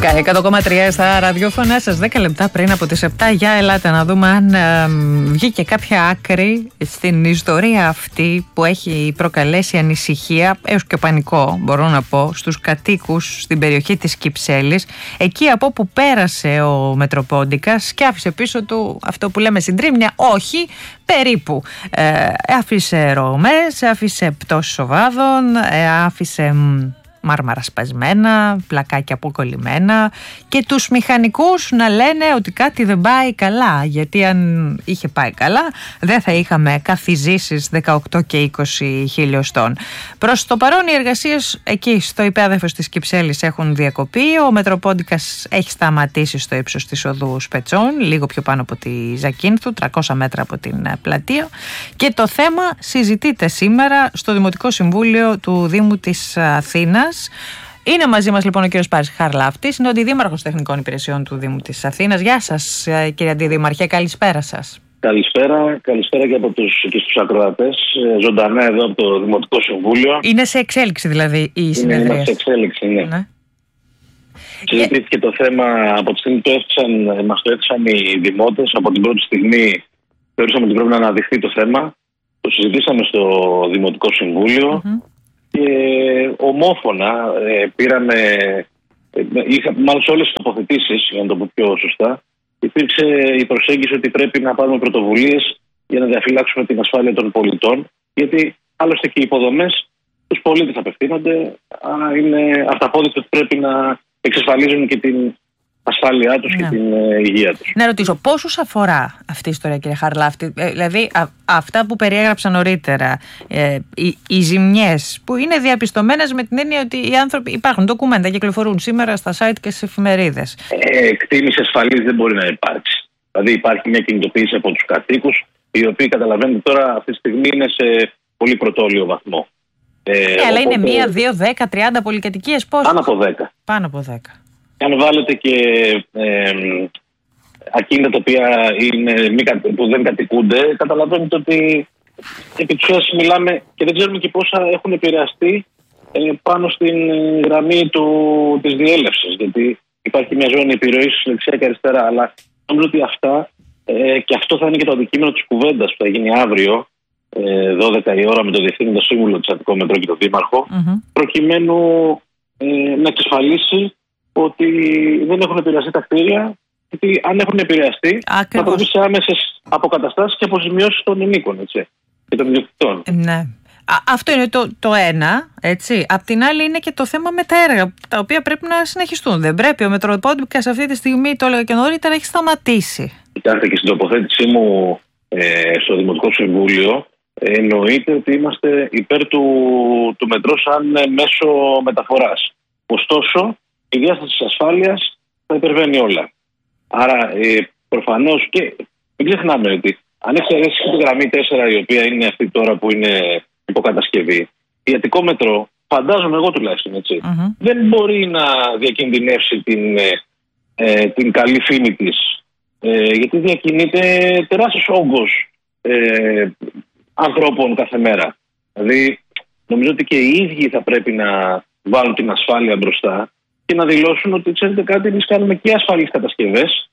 Sky 100,3 στα ραδιόφωνα σας 10 λεπτά πριν από τις 7. Για ελάτε να δούμε αν βγήκε κάποια άκρη στην ιστορία αυτή που έχει προκαλέσει ανησυχία έως και πανικό, μπορώ να πω, στους κατοίκους στην περιοχή της Κυψέλης, εκεί από όπου πέρασε ο Μετροπόντικας και άφησε πίσω του αυτό που λέμε συντρίμμια, όχι, περίπου. Άφησε ρωμές, άφησε πτώσεις οβάδων, άφησε μάρμαρα σπασμένα, πλακάκια αποκολλημένα και τους μηχανικούς να λένε ότι κάτι δεν πάει καλά, γιατί αν είχε πάει καλά δεν θα είχαμε καθιζήσεις 18 και 20 χιλιοστών. Προς το παρόν οι εργασίες εκεί στο υπέδαφος της Κυψέλης έχουν διακοπεί. Ο Μετροπόντικας έχει σταματήσει στο ύψος της οδού Σπετσών, λίγο πιο πάνω από τη Ζακίνθου, 300 μέτρα από την πλατεία, και το θέμα συζητείται σήμερα στο Δημοτικό Συμβούλιο του Δήμου της Αθήνας. Είναι μαζί μας λοιπόν ο κύριος Πάρης Χαρλάφτης, είναι ο Αντιδήμαρχος Τεχνικών Υπηρεσιών του Δήμου της Αθήνας. Γεια σας κύριε Αντιδήμαρχε, καλησπέρα σας. Καλησπέρα και στους ακροατές, ζωντανά εδώ από το Δημοτικό Συμβούλιο. Είναι σε εξέλιξη δηλαδή η συνεδρία? Είναι σε εξέλιξη, ναι. Συζητήθηκε το θέμα από τη στιγμή που μας το έθεσαν οι δημότες. Από την πρώτη στιγμή θεωρήσαμε ότι πρέπει να αναδειχθεί το θέμα. Το συζητήσαμε στο Δημοτικό Συμβούλιο. Και ομόφωνα μάλλον σε όλες τις τοποθετήσεις, για να το πω πιο σωστά, υπήρξε η προσέγγιση ότι πρέπει να πάρουμε πρωτοβουλίες για να διαφυλάξουμε την ασφάλεια των πολιτών, γιατί άλλωστε και οι υποδομές στους πολίτες απευθύνονται, είναι αυταπόδεικτο ότι πρέπει να εξασφαλίζουν και την ασφάλειά τους και την υγεία τους. Να ρωτήσω, πόσους αφορά αυτή η ιστορία, κύριε Χαρλάφτη? Δηλαδή αυτά που περιέγραψα νωρίτερα, οι ζημιές που είναι διαπιστωμένες με την έννοια ότι οι άνθρωποι, υπάρχουν ντοκουμέντα, κυκλοφορούν σήμερα στα site και στις εφημερίδες. Εκτίμηση ασφαλής δεν μπορεί να υπάρξει. Δηλαδή υπάρχει μια κινητοποίηση από τους κατοίκους, οι οποίοι καταλαβαίνετε τώρα αυτή τη στιγμή είναι σε πολύ πρωτόλιο βαθμό. Αλλά είναι 1, 2, 10, 30 πολυκατοικίες, πόσες? Πάνω από 10. Πάνω από 10. Αν βάλετε και ακίνητα τα οποία που δεν κατοικούνται, καταλαβαίνετε ότι επί της ουσίας μιλάμε και δεν ξέρουμε και πόσα έχουν επηρεαστεί πάνω στην γραμμή της διέλευσης. Γιατί υπάρχει μια ζώνη επιρροής δεξιά και αριστερά. Αλλά νομίζω ότι αυτά, και αυτό θα είναι και το αντικείμενο της κουβέντας που θα γίνει αύριο, 12 η ώρα, με τον Διευθύνοντα Σύμβουλο της Αττικό Μετρό και τον Δήμαρχο, προκειμένου να εξασφαλίσει ότι δεν έχουν επηρεαστεί τα κτίρια, γιατί αν έχουν επηρεαστεί θα προβεί σε άμεσες αποκαταστάσεις και αποζημιώσεις των ενίκων και των ιδιοκτητών. Ναι. Αυτό είναι το ένα, έτσι. Απ' την άλλη είναι και το θέμα με τα έργα, τα οποία πρέπει να συνεχιστούν. Δεν πρέπει ο Μετροπόντικας αυτή τη στιγμή, το έλεγα και νωρίτερα, έχει σταματήσει. Κοιτάξτε, και στην τοποθέτησή μου στο Δημοτικό Συμβούλιο εννοείται ότι είμαστε υπέρ του μετρό σαν μέσο μεταφοράς. Ωστόσο, η διάσταση της ασφάλειας θα υπερβαίνει όλα. Άρα, προφανώς, και μην ξεχνάμε ότι αν εξαιρέσει τη γραμμή 4, η οποία είναι αυτή τώρα που είναι υποκατασκευή, η Αττικό Μετρό, φαντάζομαι εγώ τουλάχιστον, δεν μπορεί να διακινδυνεύσει την καλή φήμη της. Γιατί διακινείται τεράστιος όγκος ανθρώπων κάθε μέρα. Δηλαδή, νομίζω ότι και οι ίδιοι θα πρέπει να βάλουν την ασφάλεια μπροστά και να δηλώσουν ότι, ξέρετε κάτι, εμείς κάνουμε και ασφαλείς κατασκευές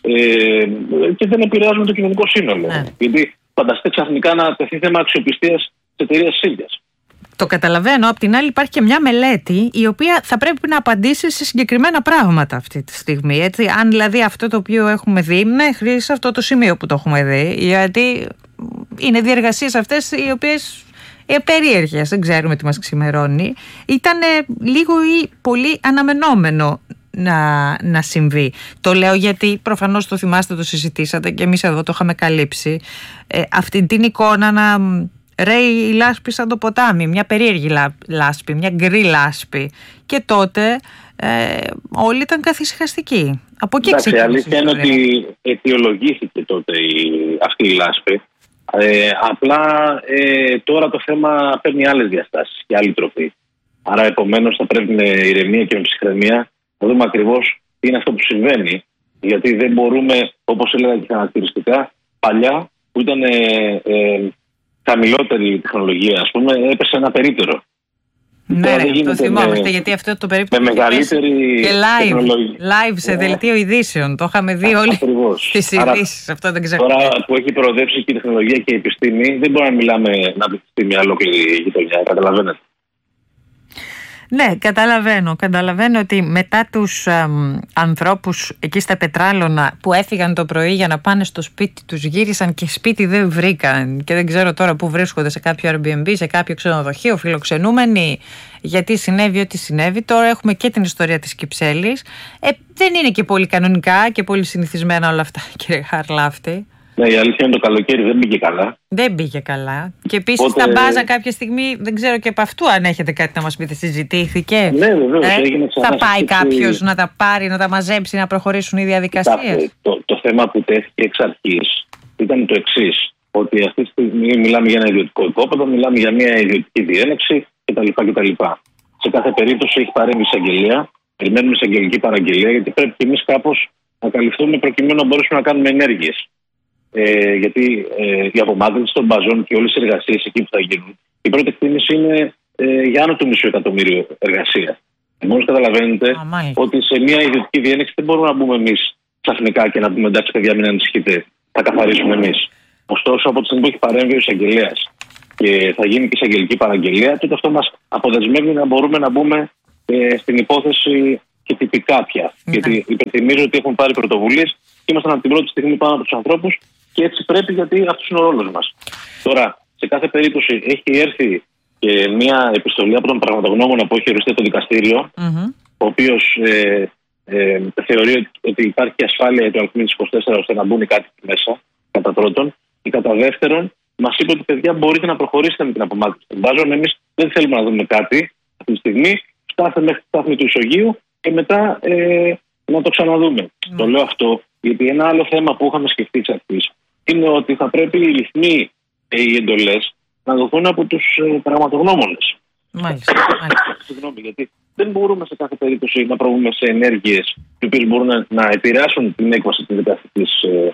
και δεν επηρεάζουμε το κοινωνικό σύνολο. Γιατί φανταστείτε ξαφνικά να τεθεί θέμα αξιοπιστίας της εταιρείας ίδιας. Το καταλαβαίνω. Απ' την άλλη υπάρχει και μια μελέτη η οποία θα πρέπει να απαντήσει σε συγκεκριμένα πράγματα αυτή τη στιγμή. Έτσι. Αν δηλαδή αυτό το οποίο έχουμε δει μέχρι σε αυτό το σημείο που το έχουμε δει, γιατί είναι διεργασίες αυτές οι οποίες περίεργες, δεν ξέρουμε τι μας ξημερώνει, ήταν λίγο ή πολύ αναμενόμενο να συμβεί. Το λέω γιατί προφανώς το θυμάστε, το συζητήσατε και εμείς εδώ το είχαμε καλύψει, αυτή την εικόνα να ρέει η λάσπη σαν το ποτάμι, μια περίεργη λάσπη, μια γκρι λάσπη, και τότε όλοι ήταν καθησυχαστικοί. Από εκεί ξεκίνησε. Η αλήθεια είναι ότι αιτιολογήθηκε τότε αυτή η λάσπη. Απλά τώρα το θέμα παίρνει άλλες διαστάσεις και άλλη τροφή. Άρα επομένως θα πρέπει με ηρεμία και με ψυχραιμία να δούμε ακριβώς τι είναι αυτό που συμβαίνει. Γιατί δεν μπορούμε, όπως έλεγα και χαρακτηριστικά, παλιά που ήταν χαμηλότερη τεχνολογία, ας πούμε, έπεσε ένα περίπτερο. Ναι, το θυμόμαστε, γιατί αυτό το περίπτωση με μεγαλύτερη και live σε δελτίο ειδήσεων. Το είχαμε δει όλοι στις ειδήσεις. Αυτό δεν ξέρω. Τώρα που έχει προοδεύσει και η τεχνολογία και η επιστήμη, δεν μπορούμε να μιλάμε να απευθυνθεί μια ολόκληρη γειτονιά. Καταλαβαίνετε. Ναι, καταλαβαίνω ότι μετά τους ανθρώπους εκεί στα Πετράλωνα που έφυγαν το πρωί για να πάνε στο σπίτι τους, γύρισαν και σπίτι δεν βρήκαν και δεν ξέρω τώρα που βρίσκονται, σε κάποιο Airbnb, σε κάποιο ξενοδοχείο, φιλοξενούμενοι, γιατί συνέβη ό,τι συνέβη. Τώρα έχουμε και την ιστορία της Κυψέλης. Δεν είναι και πολύ κανονικά και πολύ συνηθισμένα όλα αυτά, κύριε Χαρλάφτη. Ναι, η αλήθεια είναι το καλοκαίρι δεν πήγε καλά. Δεν πήγε καλά. Και επίσης τα μπάζα κάποια στιγμή, δεν ξέρω και από αυτού αν έχετε κάτι να μας πείτε, συζητήθηκε. Ναι, βεβαίως. Έγινε ξανά. Θα πάει κάποιος να τα πάρει, να τα μαζέψει, να προχωρήσουν οι διαδικασίες. Το θέμα που τέθηκε εξ αρχής ήταν το εξής. Ότι αυτή τη στιγμή μιλάμε για ένα ιδιωτικό οικόπεδο, μιλάμε για μια ιδιωτική διένεξη κτλ. Σε κάθε περίπτωση έχει παρέμβει εισαγγελία. Περιμένουμε εισαγγελική παραγγελία, γιατί πρέπει και εμείς κάπως να καλυφθούμε προκειμένου να μπορέσουμε να κάνουμε ενέργειες. Γιατί η απομάκρυνση των μπαζών και όλες οι εργασίες εκεί που θα γίνουν, η πρώτη εκτίμηση είναι για άνω του μισού εκατομμύριου εργασία. Μόλις καταλαβαίνετε ότι σε μια ιδιωτική διένεξη δεν μπορούμε να μπούμε εμείς ξαφνικά και να πούμε εντάξει, παιδιά, μην ανησυχείτε, θα καθαρίσουμε εμείς. Ωστόσο, από τη στιγμή που έχει παρέμβει ο εισαγγελέας και θα γίνει και εισαγγελική παραγγελία, τότε αυτό μας αποδεσμεύει να μπορούμε να μπούμε στην υπόθεση και τυπικά πια. Γιατί υπενθυμίζω ότι έχουν πάρει πρωτοβουλίες και ήμασταν από την πρώτη στιγμή πάνω από τους ανθρώπους. Και έτσι πρέπει, γιατί αυτός είναι ο ρόλος μας. Τώρα, σε κάθε περίπτωση έχει έρθει και μια επιστολή από τον πραγματογνώμονα που έχει οριστεί το δικαστήριο, ο οποίος θεωρεί ότι υπάρχει ασφάλεια για το Αλκμήνης 24 ώστε να μπουν κάτι μέσα, κατά πρώτον. Και κατά δεύτερον, μας είπε ότι παιδιά μπορείτε να προχωρήσετε με την απομάκρυνση των μπάζων. Εμείς δεν θέλουμε να δούμε κάτι αυτή τη στιγμή. Φτάστε μέχρι τη στάθμη του Ισογείου και μετά να το ξαναδούμε. Το λέω αυτό γιατί ένα άλλο θέμα που είχαμε σκεφτεί εξ αρχής είναι ότι θα πρέπει οι ρυθμοί και οι εντολές να δοθούν από τους πραγματογνώμονες. Μάλιστα. Συγγνώμη, γιατί δεν μπορούμε σε κάθε περίπτωση να προβούμε σε ενέργειες οι οποίες μπορούν να επηρεάσουν την έκβαση της δικαστικής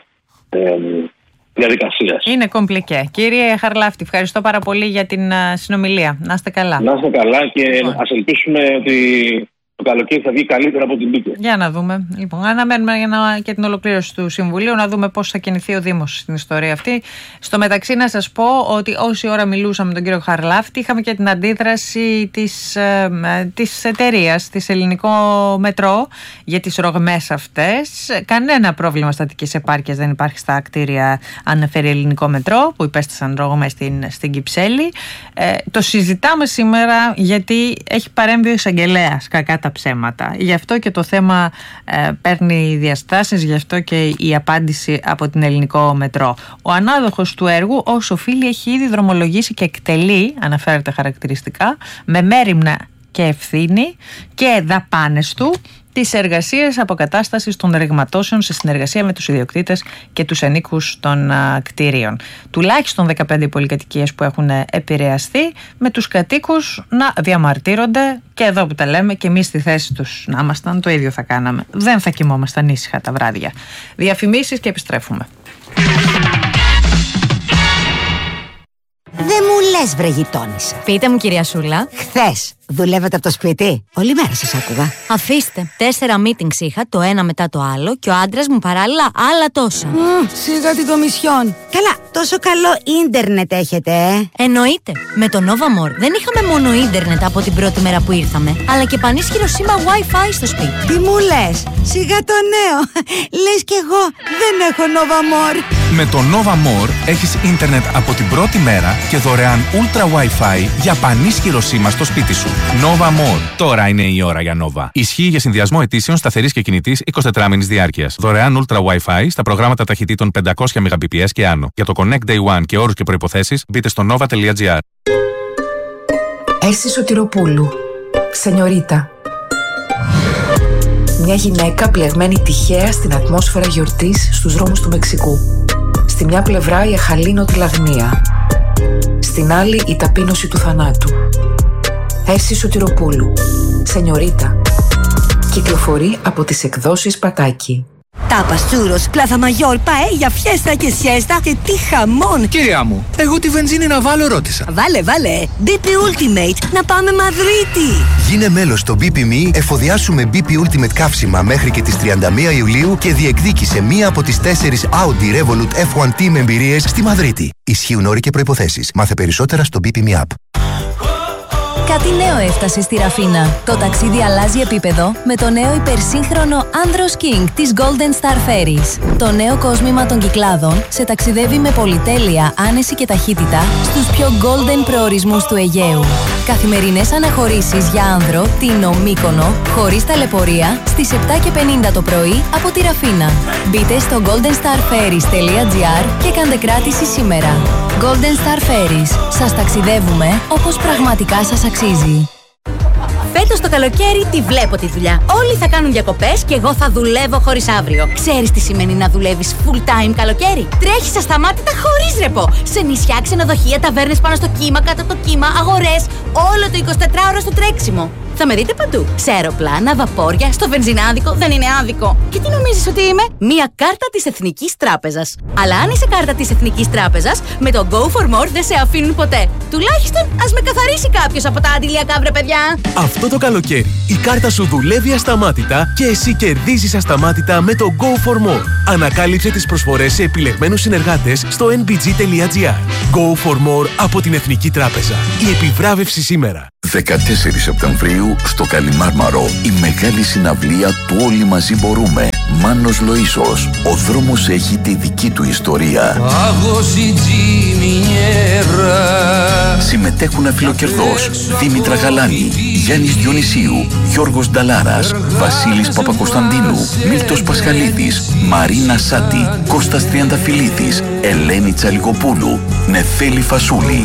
διαδικασίας. Είναι κομπλικέ. Κύριε Χαρλάφτη, ευχαριστώ πάρα πολύ για την συνομιλία. Να είστε καλά. Να είστε καλά και ας ελπίσουμε ότι το καλοκαίρι θα βγει καλύτερα από την πίκη. Για να δούμε. Λοιπόν, αναμένουμε και την ολοκλήρωση του Συμβουλίου, να δούμε πώς θα κινηθεί ο Δήμος στην ιστορία αυτή. Στο μεταξύ, να σας πω ότι όση ώρα μιλούσαμε με τον κύριο Χαρλάφτη, είχαμε και την αντίδραση της εταιρείας, της Ελληνικό Μετρό, για τις ρογμές αυτές. Κανένα πρόβλημα στατικής επάρκειας δεν υπάρχει στα κτίρια, αναφέρει Ελληνικό Μετρό, που υπέστησαν ρογμές στην Κυψέλη. Το συζητάμε σήμερα γιατί έχει παρέμβει ο εισαγγελέας, κακά τα ψέματα. Γι' αυτό και το θέμα παίρνει διαστάσεις, γι' αυτό και η απάντηση από την Ελληνικό Μετρό. Ο ανάδοχος του έργου, ως οφείλει, έχει ήδη δρομολογήσει και εκτελεί, αναφέρεται χαρακτηριστικά, με μέριμνα και ευθύνη και δαπάνες του, τις εργασίες αποκατάστασης των ρεγματώσεων σε συνεργασία με τους ιδιοκτήτες και τους ανίκους των κτίριων. Τουλάχιστον 15 πολυκατοικίες που έχουν επηρεαστεί, με τους κατοίκους να διαμαρτύρονται, και εδώ που τα λέμε και εμείς στη θέση τους να ήμασταν, το ίδιο θα κάναμε. Δεν θα κοιμόμασταν ήσυχα τα βράδια. Διαφημίσεις και επιστρέφουμε. Δεν μου λες, βρε γειτόνισσα. Πείτε μου, κυρία Σούλα. Χθες δουλεύετε από το σπίτι? Όλη μέρα σας άκουγα. Αφήστε. 4 meetings είχα, το ένα μετά το άλλο, και ο άντρας μου παράλληλα άλλα τόσα. Σιγά την Κομισιόν. Καλά, τόσο καλό ίντερνετ έχετε, Εννοείται. Με το Nova More δεν είχαμε μόνο ίντερνετ από την πρώτη μέρα που ήρθαμε, αλλά και πανίσχυρο σήμα Wi-Fi στο σπίτι. Τι μου λες? Σιγά το νέο. Λες κι εγώ δεν έχω Nova More. Με το Nova More έχεις ίντερνετ από την πρώτη μέρα και δωρεάν Ultra Wi-Fi για πανίσχυρο σήμα στο σπίτι σου. Nova More. Τώρα είναι η ώρα για Nova. Ισχύει για συνδυασμό ετήσεων σταθερής και κινητής 24μηνης διάρκειας. Δωρεάν Ultra Wi-Fi στα προγράμματα ταχυτήτων 500 Mbps και άνω. Για το Connect Day One και όρους και προϋποθέσεις μπείτε στο nova.gr. Έρση Σωτηροπούλου, Σενιωρίτα. Μια γυναίκα πλεγμένη τυχαία στην ατμόσφαιρα γιορτής στους δρόμους του Μεξικού. Στη μια πλευρά η αχαλήνωτη λαγνία, στην άλλη η ταπείνωση του θανάτου. Έρση Σωτηροπούλου, Σενιωρίτα. Κυκλοφορεί από τις εκδόσεις Πατάκη. Τάπας, τσούρος, πλάθα μαγιόρ, παέλια, φιέστα και σιέστα και τι χαμόν! Κυρία μου, εγώ τη βενζίνη να βάλω ρώτησα. Βάλε. BP Ultimate, να πάμε Μαδρίτη! Γίνε μέλος στο BP.me, εφοδιάσουμε BP Ultimate καύσιμα μέχρι και τις 31 Ιουλίου και διεκδίκησε μία από τις 4 Audi Revolut F1 Team εμπειρίες στη Μαδρίτη. Ισχύουν όροι και προϋποθέσεις. Μάθε περισσότερα στο BP.me app. Κάτι νέο έφτασε στη Ραφίνα. Το ταξίδι αλλάζει επίπεδο με το νέο υπερσύγχρονο Andros King της Golden Star Ferries. Το νέο κόσμημα των Κυκλάδων σε ταξιδεύει με πολυτέλεια, άνεση και ταχύτητα στους πιο golden προορισμούς του Αιγαίου. Καθημερινές αναχωρήσεις για άνδρο, Τίνο, Μύκονο, χωρίς ταλαιπωρία, στις 7:50 το πρωί από τη Ραφίνα. Μπείτε στο goldenstarferries.gr και κάντε κράτηση σήμερα. Golden Star Ferries. Σας ταξιδεύουμε όπως πραγματικά σας αξίζει. Φέτος το καλοκαίρι τη βλέπω τη δουλειά. Όλοι θα κάνουν διακοπές και εγώ θα δουλεύω χωρίς αύριο. Ξέρεις τι σημαίνει να δουλεύεις full time καλοκαίρι? Τρέχεις ασταμάτητα χωρίς ρεπό. Σε νησιά, ξενοδοχεία, ταβέρνες πάνω στο κύμα, κάτω από το κύμα, αγορές. Όλο το 24ωρο στο τρέξιμο. Θα με δείτε παντού. Σε αεροπλάνα, βαπόρια, στο βενζινάδικο. Δεν είναι άδικο. Και τι νομίζεις ότι είμαι? Μία κάρτα της Εθνικής Τράπεζας. Αλλά αν είσαι κάρτα της Εθνικής Τράπεζας, με το Go for More δεν σε αφήνουν ποτέ. Τουλάχιστον ας με καθαρίσει κάποιος από τα αντιλιακά, βρε παιδιά. Αυτό το καλοκαίρι η κάρτα σου δουλεύει ασταμάτητα και εσύ κερδίζεις ασταμάτητα με το Go for More. Ανακάλυψε τις προσφορές σε επιλεγμένους συνεργάτες στο nbg.gr. Go for More από την Εθνική Τράπεζα. Η επιβράβευση σήμερα. 14 Σεπτεμβρίου στο Καλιμάρμαρο η μεγάλη συναυλία του Όλοι Μαζί Μπορούμε. Μάνος Λοΐσος. Ο δρόμος έχει τη δική του ιστορία. Συμμετέχουν Αφιλοκερδός, Δήμητρα Γαλάνη, Γιάννης Διονυσίου, Γιώργος Νταλάρας, Βασίλης Παπακοσταντίνου, Μίλτος Πασχαλίδης, Μαρίνα Σάτη, Κώστας Τριανταφυλλίδης, Ελένη Τσαλιγοπούλου, Νεφέλη Φασούλη.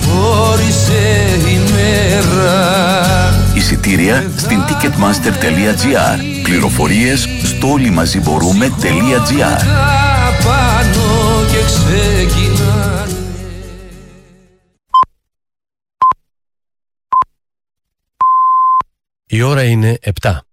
Εισιτήρια στην ticketmaster.gr. Πληροφορίες στο όλοιμαζιμπορούμε.gr. Η ώρα είναι 7.